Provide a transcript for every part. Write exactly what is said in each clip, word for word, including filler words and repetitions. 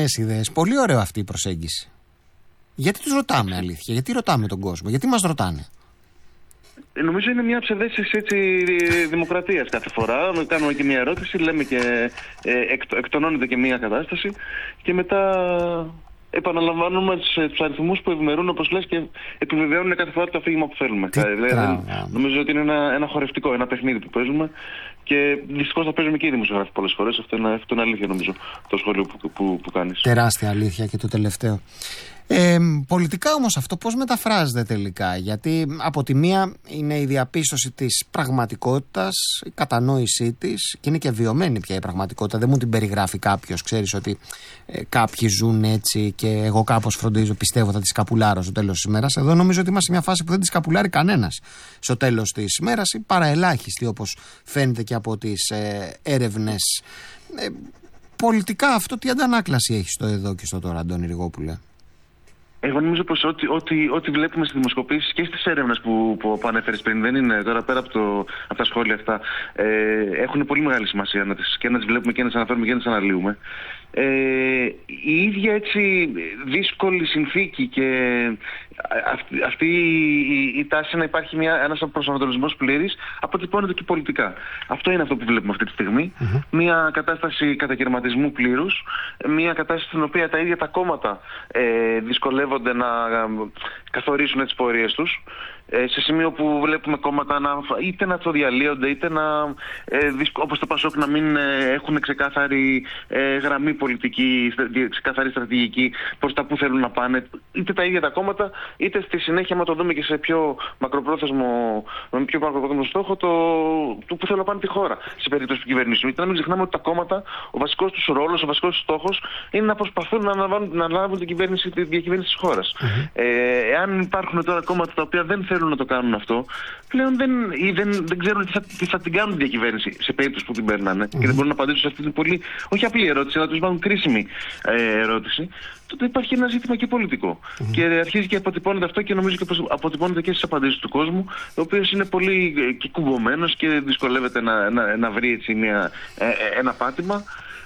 νέες ιδέες. Πολύ ωραίο αυτή η προσέγγιση. Γιατί τους ρωτάμε αλήθεια, γιατί ρωτάμε τον κόσμο, γιατί μας ρωτάνε? Νομίζω είναι μια ψευδαίσθηση έτσι δημοκρατίας κάθε φορά. Κάνουμε και μια ερώτηση, λέμε και ε, εκ, εκτονώνεται και μια κατάσταση και μετά επαναλαμβάνουμε τους αριθμούς που ευημερούν, όπως λες, και επιβεβαιώνουν κάθε φορά το αφήγημα που θέλουμε. Δηλαδή, νομίζω ότι είναι ένα, ένα χορευτικό, ένα παιχνίδι που παίζουμε και δυστυχώς θα παίζουμε και οι δημοσιογράφοι πολλές φορές. Αυτό είναι, αυτό είναι αλήθεια, νομίζω, το σχόλιο που, που, που κάνεις. Τεράστια αλήθεια και το τελευταίο. Ε, πολιτικά όμως αυτό πώς μεταφράζεται τελικά? Γιατί από τη μία είναι η διαπίστωση της πραγματικότητας, η κατανόησή της, και είναι και βιωμένη πια η πραγματικότητα. Δεν μου την περιγράφει κάποιος. Ξέρεις ότι ε, κάποιοι ζουν έτσι και εγώ κάπως φροντίζω, πιστεύω θα τις καπουλάρω στο τέλος της ημέρας. Εδώ νομίζω ότι είμαστε σε μια φάση που δεν τις καπουλάρει κανένας στο τέλος της ημέρας, ή παραελάχιστη, όπως φαίνεται και από τις ε, έρευνες. Ε, πολιτικά αυτό τι αντανάκλαση έχει στο εδώ και στο τώρα, Αντώνη Ριγόπουλε? Εγώ νομίζω πως ό,τι, ό,τι, ό,τι βλέπουμε στις δημοσκοπήσεις και στις έρευνες που, που ανέφερες πριν, δεν είναι τώρα πέρα από, το, από τα σχόλια αυτά, ε, έχουν πολύ μεγάλη σημασία να τις, και να τις βλέπουμε και να τις αναφέρουμε και να τις αναλύουμε. Ε, η ίδια έτσι δύσκολη συνθήκη και αυτή, αυτή η, η τάση να υπάρχει μια, ένας προσανατολισμός πλήρης αποτυπώνεται και πολιτικά. Αυτό είναι αυτό που βλέπουμε αυτή τη στιγμή. Mm-hmm. Μια κατάσταση κατακαιρματισμού πλήρους, μια κατάσταση στην οποία τα ίδια τα κόμματα ε, δυσκολεύονται να καθορίσουν τις πορείες τους, σε σημείο που βλέπουμε κόμματα να, είτε να το διαλύονται, είτε να, ε, όπως το Πασόκ, να μην ε, έχουν ξεκάθαρη ε, γραμμή πολιτική, ξεκάθαρη στρατηγική προς τα που θέλουν να πάνε, είτε τα ίδια τα κόμματα, είτε στη συνέχεια, μα το δούμε και σε πιο μακροπρόθεσμο, με πιο μακροπρόθεσμο στόχο, το, το που θέλουν να πάνε τη χώρα σε περίπτωση του κυβερνήσεων. Γιατί να μην ξεχνάμε ότι τα κόμματα, ο βασικός τους ρόλος, ο βασικός τους στόχος είναι να προσπαθούν να αναλάβουν, να αναλάβουν την κυβέρνηση, τη διακυβέρνηση της χώρας. Mm-hmm. Ε, εάν υπάρχουν τώρα κόμματα τα οποία δεν θέλουν να το κάνουν αυτό, πλέον δεν, ή δεν, δεν ξέρουν τι θα, τι θα την κάνουν τη διακυβέρνηση σε περίπτωση που την παίρνανε, mm-hmm. και δεν μπορούν να απαντήσουν σε αυτή την πολύ, όχι απλή ερώτηση, αλλά τους μάλλον κρίσιμη ε, ερώτηση, τότε υπάρχει ένα ζήτημα και πολιτικό. Mm-hmm. Και αρχίζει και αποτυπώνεται αυτό, και νομίζω και αποτυπώνεται και στις απαντήσεις του κόσμου, ο οποίος είναι πολύ και κουμπωμένος και δυσκολεύεται να, να, να βρει έτσι μια, ε, ένα πάτημα.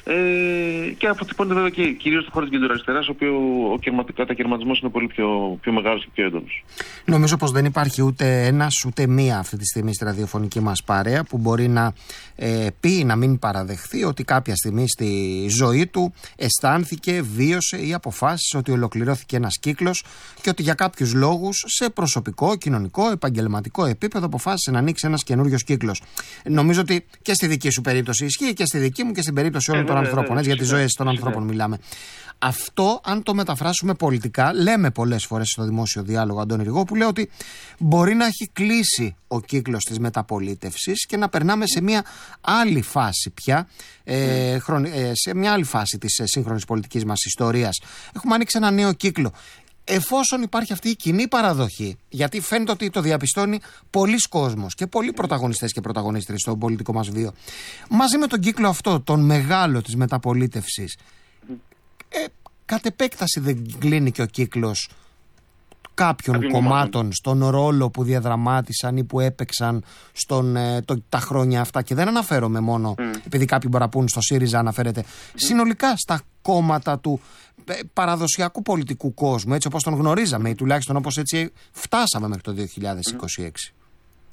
Ε, και αποτυπώνεται βέβαια και κυρίως στο χώρο της κεντροαριστεράς, όπου ο κατακαιρματισμός είναι πολύ πιο, πιο μεγάλος και πιο έντονος. Νομίζω πως δεν υπάρχει ούτε ένας ούτε μία αυτή τη στιγμή στη ραδιοφωνική μας παρέα που μπορεί να ε, πει, να μην παραδεχθεί ότι κάποια στιγμή στη ζωή του αισθάνθηκε, βίωσε ή αποφάσισε ότι ολοκληρώθηκε ένας κύκλος και ότι για κάποιους λόγους σε προσωπικό, κοινωνικό, επαγγελματικό επίπεδο αποφάσισε να ανοίξει ένας καινούριος κύκλος. Νομίζω ότι και στη δική σου περίπτωση ισχύει και στη δική μου και στην περίπτωση όλων των ανθρώπων, για τις ζωές των ανθρώπων μιλάμε. Αυτό, αν το μεταφράσουμε πολιτικά, λέμε πολλές φορές στο δημόσιο διάλογο, Αντώνη Ριγόπουλε, ότι μπορεί να έχει κλείσει ο κύκλος της μεταπολίτευσης και να περνάμε σε μια άλλη φάση πια, ε, χρον, ε, σε μια άλλη φάση της ε, σύγχρονης πολιτικής μας ιστορίας. Έχουμε ανοίξει ένα νέο κύκλο. Εφόσον υπάρχει αυτή η κοινή παραδοχή, γιατί φαίνεται ότι το διαπιστώνει πολλοί κόσμος και πολλοί πρωταγωνιστές και πρωταγωνίστρες στο πολιτικό μας βίο, μαζί με τον κύκλο αυτό, τον μεγάλο της μεταπολίτευσης, ε, κατ' επέκταση δεν κλείνει και ο κύκλος κάποιων Κάποιον κομμάτων μάλλον. Στον ρόλο που διαδραμάτισαν ή που έπαιξαν στον, ε, το, τα χρόνια αυτά, και δεν αναφέρομαι μόνο mm. επειδή κάποιοι μπορεί να πούν στο ΣΥΡΙΖΑ, αναφέρεται mm. συνολικά στα κόμματα του ε, παραδοσιακού πολιτικού κόσμου, έτσι όπως τον γνωρίζαμε, ή τουλάχιστον όπως έτσι φτάσαμε μέχρι το δύο χιλιάδες είκοσι έξι. Mm.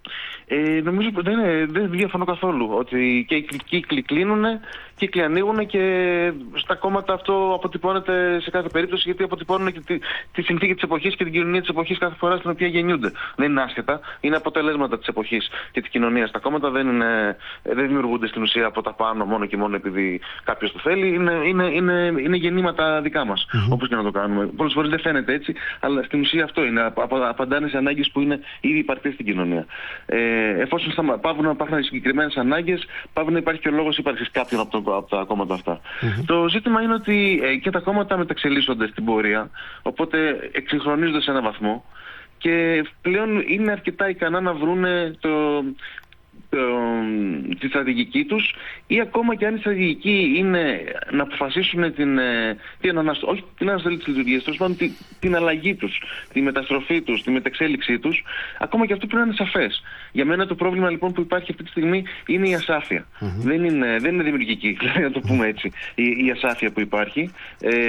Ε, νομίζω ότι δεν, δεν διαφωνώ καθόλου ότι και οι κύκλοι κλείνουν, κύκλοι ανοίγουν, και στα κόμματα αυτό αποτυπώνεται σε κάθε περίπτωση, γιατί αποτυπώνουν και τη, τη συνθήκη της εποχής και την κοινωνία της εποχής κάθε φορά στην οποία γεννιούνται. Δεν είναι άσχετα, είναι αποτελέσματα της εποχής και της κοινωνίας. Τα κόμματα δεν, είναι, δεν δημιουργούνται στην ουσία από τα πάνω μόνο και μόνο επειδή κάποιος το θέλει, είναι, είναι, είναι, είναι γεννήματα δικά μας, mm-hmm. όπως και να το κάνουμε. Πολλές φορές δεν φαίνεται έτσι, αλλά στην ουσία αυτό είναι. Απαντάνε σε ανάγκες που είναι ήδη υπαρκτές στην κοινωνία. Ε, Εφόσον στα, πάβουν να υπάρχουν συγκεκριμένες ανάγκες, πάβουν να υπάρχει και ο λόγος ύπαρξης κάποιων από, το, από τα κόμματα αυτά. Mm-hmm. Το ζήτημα είναι ότι ε, και τα κόμματα μεταξελίσσονται στην πορεία, οπότε εξυγχρονίζονται σε έναν βαθμό και πλέον είναι αρκετά ικανά να βρούνε το, το, τη στρατηγική τους, ή ακόμα και αν η στρατηγική είναι να αποφασίσουν την, την, αναστο, όχι την αναστολή της λειτουργίας τους, πάνω την, την αλλαγή τους, τη μεταστροφή τους, τη μεταξέλιξή τους, ακόμα και αυτό πρέπει να είναι σαφές. Για μένα το πρόβλημα λοιπόν που υπάρχει αυτή τη στιγμή είναι η ασάφεια. Mm-hmm. Δεν, είναι, δεν είναι δημιουργική, να το πούμε έτσι, η, η ασάφεια που υπάρχει. Ε,